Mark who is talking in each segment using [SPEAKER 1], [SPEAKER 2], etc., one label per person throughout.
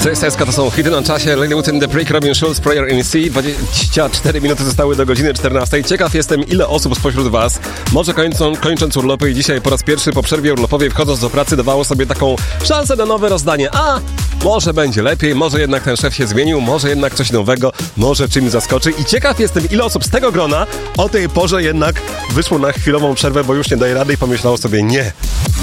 [SPEAKER 1] CSS to są hity na czasie. Lady Wooten, The Prick, Robin Schulz, Prayer in C. 24 minuty zostały do godziny 14. Ciekaw jestem, ile osób spośród was, może kończąc urlopy i dzisiaj po raz pierwszy po przerwie urlopowej wchodząc do pracy dawało sobie taką szansę na nowe rozdanie. A może będzie lepiej, może jednak ten szef się zmienił, może jednak coś nowego, może czymś zaskoczy. I ciekaw jestem, ile osób z tego grona o tej porze jednak wyszło na chwilową przerwę, bo już nie daje rady i pomyślało sobie nie.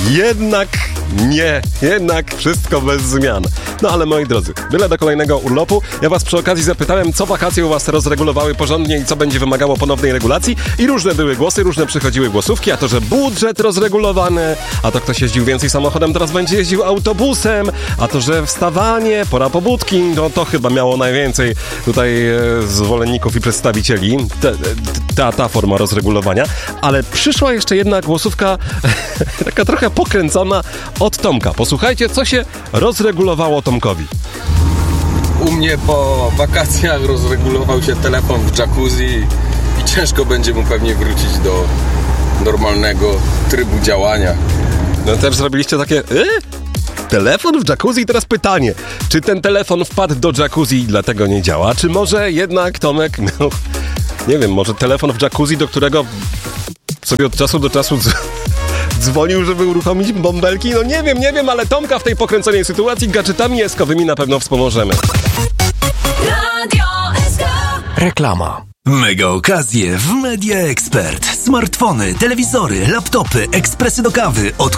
[SPEAKER 1] Jednak wszystko bez zmian. No ale moi drodzy, byle do kolejnego urlopu. Ja was przy okazji zapytałem, co wakacje u was rozregulowały porządnie i co będzie wymagało ponownej regulacji. I różne były głosy, różne przychodziły głosówki. A to, że budżet rozregulowany, a to ktoś jeździł więcej samochodem, teraz będzie jeździł autobusem, a to, że wstawanie, pora pobudki, no to chyba miało najwięcej tutaj zwolenników i przedstawicieli. Ta forma rozregulowania. Ale przyszła jeszcze jedna głosówka taka trochę pokręcona od Tomka. Posłuchajcie, co się rozregulowało Tomkowi.
[SPEAKER 2] U mnie po wakacjach rozregulował się telefon w jacuzzi i ciężko będzie mu pewnie wrócić do normalnego trybu działania.
[SPEAKER 1] No też zrobiliście takie... Telefon w jacuzzi? Teraz pytanie, czy ten telefon wpadł do jacuzzi i dlatego nie działa? Czy może jednak Tomek... No, nie wiem, może telefon w jacuzzi, do którego sobie od czasu do czasu dzwonił, żeby uruchomić bąbelki? No nie wiem, ale Tomka w tej pokręconej sytuacji gadżetami eskowymi na pewno wspomożemy.
[SPEAKER 3] Radio SK.
[SPEAKER 4] Reklama.
[SPEAKER 5] Mega okazje w Media Expert. Smartfony, telewizory, laptopy, ekspresy do kawy od